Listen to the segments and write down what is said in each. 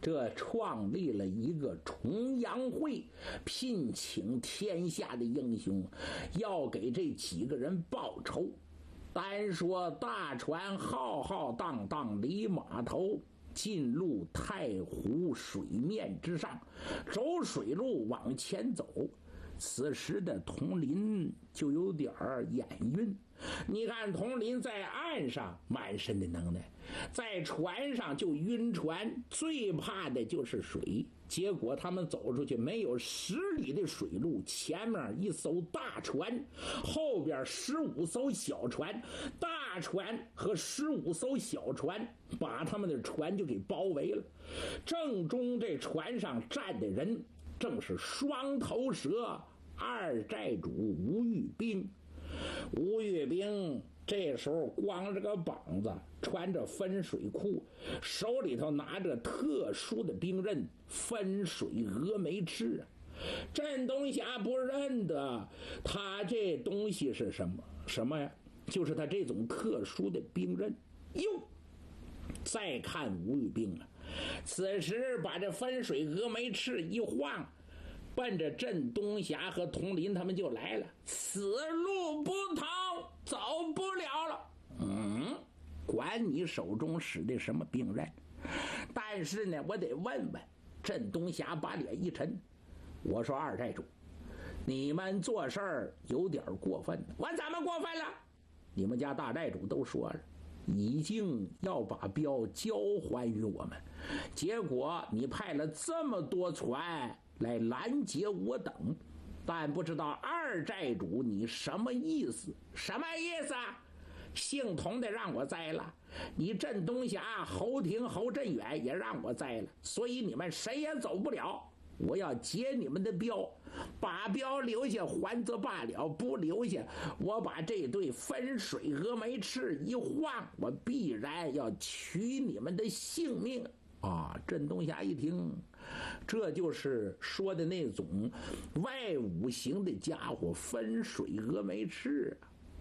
这创立了一个重阳会，聘请天下的英雄，要给这几个人报仇。单说大船浩浩荡荡离码头，进入太湖水面之上，走水路往前走。此时的佟林就有点眼晕。你看佟林在岸上满身的能耐，在船上就晕船，最怕的就是水。结果他们走出去没有10里的水路，前面一艘大船，后边15艘小船，大船和15艘小船把他们的船就给包围了。正中这船上站的人正是双头蛇二寨主吴玉冰。吴玉冰这时候光着个膀子，穿着分水裤，手里头拿着特殊的兵刃分水峨眉刺。镇东霞不认得他这东西是什么呀？就是他这种特殊的兵刃。哟，再看吴玉冰啊，此时把这分水峨眉刺一晃，奔着镇东霞和佟林他们就来了。此路不通，走不了了。管你手中使的什么兵刃，但是呢，我得问问。镇东霞把脸一沉，我说二寨主，你们做事儿有点过分。我怎么过分了？你们家大寨主都说了，已经要把镖交还于我们，结果你派了这么多船来拦截我等，但不知道二寨主你什么意思？什么意思啊？姓佟的让我栽了，你镇东霞、侯廷、侯振远也让我栽了，所以你们谁也走不了。我要劫你们的镖，把镖留下还则罢了，不留下，我把这对分水峨眉刺一晃，我必然要取你们的性命啊！镇东霞一听，这就是说的那种外五行的家伙，分水峨眉刺。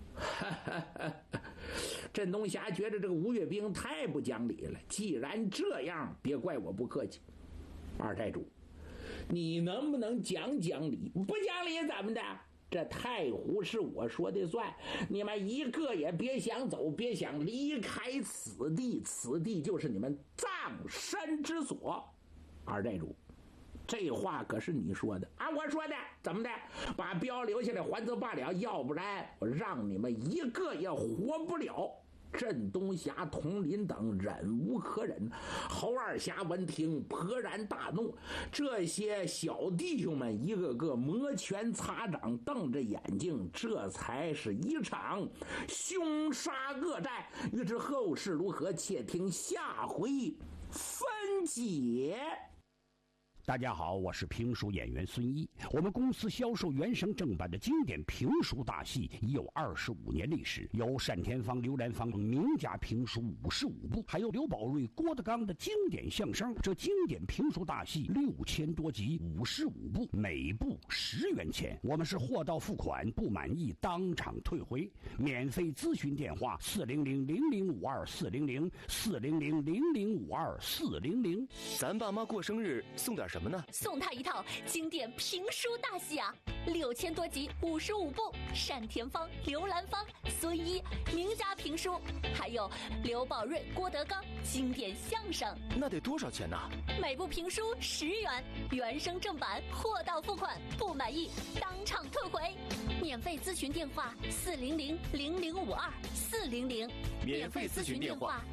镇东霞觉得这个吴月兵太不讲理了，既然这样，别怪我不客气。二寨主，你能不能讲讲理？不讲理怎么的？这太湖是我说的算，你们一个也别想走，别想离开此地，此地就是你们葬身之所。二寨主，这话可是你说的啊！我说的，怎么的？把镖留下来还则罢了，要不然我让你们一个也活不了。镇东霞、佟林等忍无可忍，侯二侠闻听勃然大怒，这些小弟兄们一个个摩拳擦掌，瞪着眼睛，这才是一场凶杀恶战。欲知后事如何，且听下回分解。 大家好，我是评书演员孙一。我们公司销售原声正版的经典评书大戏已有25年历史，有单田芳、刘兰芳名家评书55部，还有刘宝瑞、郭德纲的经典相声。这经典评书大戏6000多集，55部，每部10元钱。我们是货到付款，不满意当场退回。免费咨询电话400-0052-400-400-0052-400。 咱爸妈过生日送点什么呢？ 送他一套经典评书大戏啊，6000多集，55部，单田芳、刘兰芳、孙一名家评书，还有刘宝瑞、郭德纲经典相声。 那得多少钱呢？ 每部评书10元，原声正版，货到付款，不满意当场退回。免费咨询电话400-0052-400。 免费咨询电话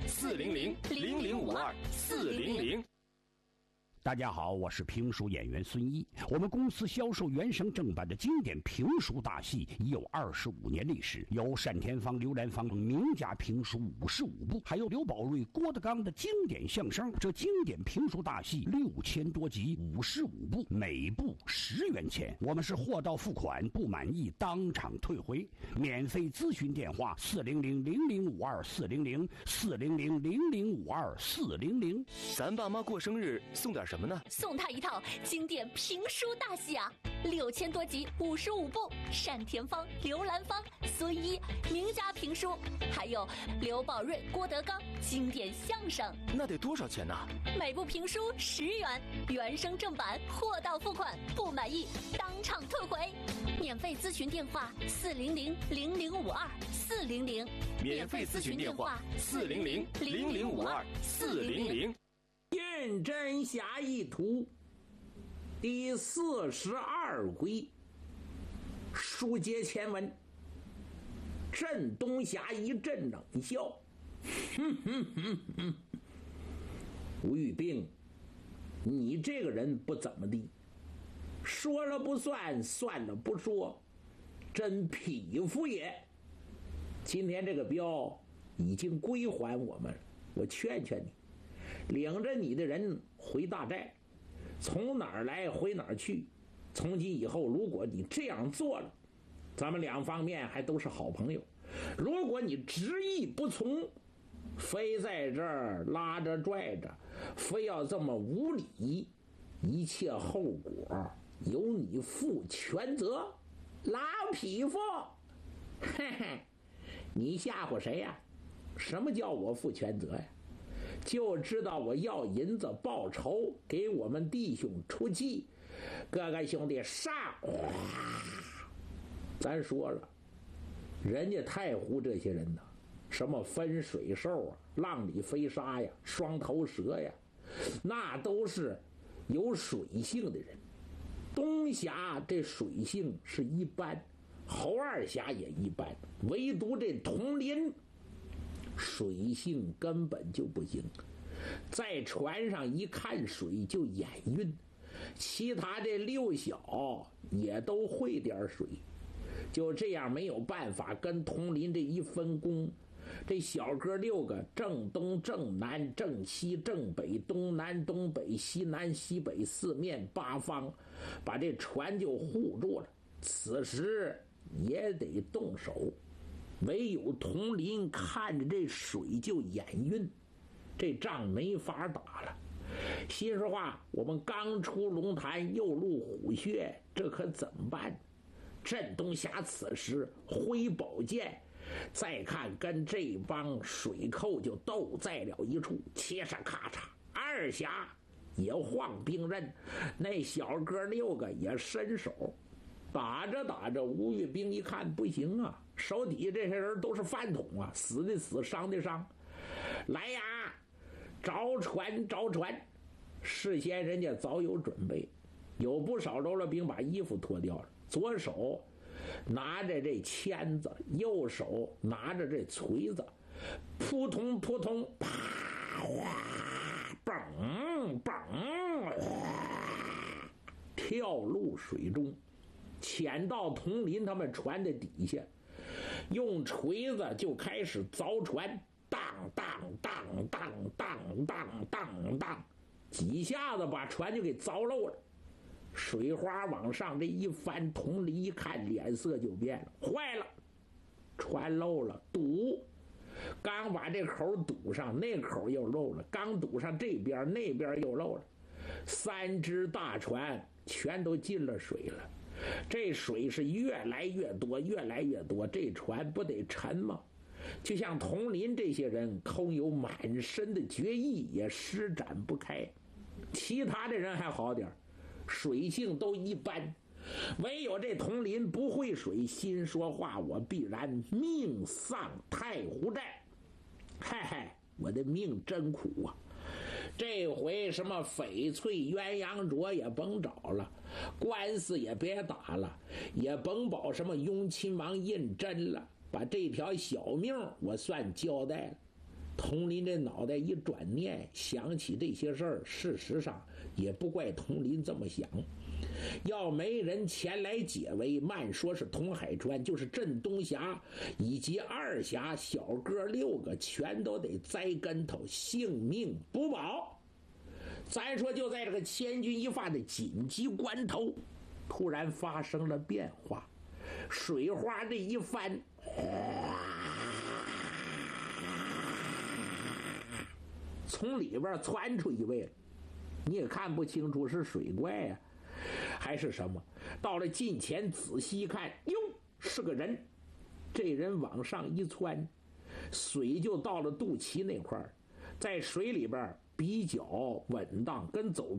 400-0052-400。 大家好，我是评书演员孙一。我们公司销售原声正版的经典评书大戏已有25年历史，有单田芳、刘兰芳名家评书55部，还有刘宝瑞、郭德纲的经典相声。这经典评书大戏6000多集，55部，每部10元钱。我们是货到付款，不满意当场退回。免费咨询电话400-0052-400-400-0052-400。 咱爸妈过生日送点什么什么呢？ 送他一套经典评书大戏啊，6000多集，55部，单田芳、刘兰芳、孙一名家评书，还有刘宝瑞、郭德纲经典相声。 那得多少钱呢？ 每部评书10元，原声正版，货到付款，不满意当场退回。免费咨询电话400-0052-400。 免费咨询电话400-0052-400。 认真侠一图第42回，书接前文。镇东侠一阵冷笑，吴玉兵，你这个人不怎么地，说了不算，算了不说，真匹夫也。今天这个镖已经归还我们了，我劝劝你，领着你的人回大寨，从哪儿来回哪儿去。从今以后，如果你这样做了，咱们两方面还都是好朋友。如果你执意不从，非在这儿拉着拽着，非要这么无理，一切后果由你负全责。老匹夫，嘿嘿，你吓唬谁呀？什么叫我负全责呀？就知道我要银子报仇，给我们弟兄出气。各个兄弟上！咱说了，人家太湖这些人呢，什么分水兽啊、浪里飞沙呀、双头蛇呀，那都是有水性的人。东侠这水性是一般，侯二侠也一般，唯独这佟林水性根本就不行，在船上一看水就眼晕。其他这6小也都会点水，就这样没有办法跟佟林这一分工。这小哥6个正东正南正西正北东南东北西南西北4面8方，把这船就护住了。此时也得动手，唯有佟林看着这水就眼晕，这仗没法打了。心说话，我们刚出龙潭又入虎穴，这可怎么办？镇东侠此时挥宝剑，再看跟这帮水寇就斗在了一处，切上咔嚓，二侠也晃兵刃，那小哥6个也伸手，打着打着，吴玉兵一看不行啊，手底下这些人都是饭桶啊，死的死，伤的伤，来呀，着船着船！事先人家早有准备，有不少喽啰兵把衣服脱掉了，左手拿着这签子，右手拿着这锤子，扑通扑通，啪哗，嘣嘣，跳入水中，潜到佟林他们船的底下，用锤子就开始凿船，当当当当当当当当，几下子把船就给凿漏了。水花往上这一翻，佟林一看脸色就变了，坏了，船漏了，堵，刚把这口堵上，那口又漏了，刚堵上这边，那边又漏了，3只大船全都进了水了。这水是越来越多，越来越多，这船不得沉吗？就像佟林这些人空有满身的绝艺，也施展不开。其他的人还好点，水性都一般，唯有这佟林不会水，心说话，我必然命丧太湖寨。嗨嗨，我的命真苦啊！这回什么翡翠鸳鸯镯也甭找了，官司也别打了，也甭保什么雍亲王胤禛了，把这条小命我算交代了。佟林这脑袋一转念，想起这些事儿，事实上也不怪佟林这么想，要没人前来解围，慢说是佟海川，就是镇东侠以及二侠小哥6个全都得栽跟头，性命不保。咱说就在这个千钧一发的紧急关头，突然发生了变化，水花这一翻，从里边窜出一位， 你也看不清楚是水怪呀，还是什么。到了近前仔细一看，哟，是个人。这人往上一窜，水就到了肚脐那块儿，在水里边比较稳当，跟走